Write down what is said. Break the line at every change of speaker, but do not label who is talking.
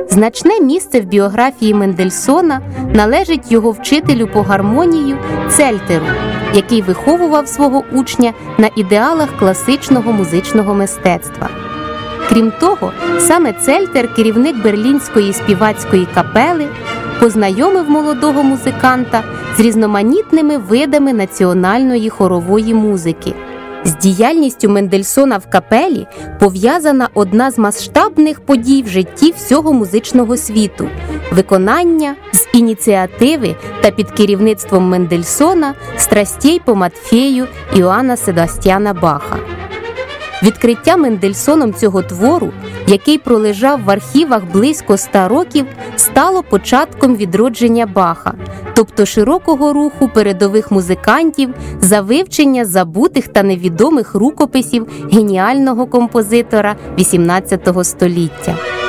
Значне місце в біографії Мендельсона належить його вчителю по гармонію Цельтеру, який виховував свого учня на ідеалах класичного музичного мистецтва. Крім того, саме Цельтер, керівник Берлінської співацької капели, познайомив молодого музиканта з різноманітними видами національної хорової музики. З діяльністю Мендельсона в капелі пов'язана одна з масштабних подій в житті всього музичного світу – виконання з ініціативи та під керівництвом Мендельсона страстей по Матфею Іоанна Себастьяна Баха. Відкриття Мендельсоном цього твору, який пролежав в архівах близько 100 років, стало початком відродження Баха, тобто широкого руху передових музикантів за вивчення забутих та невідомих рукописів геніального композитора XVIII століття.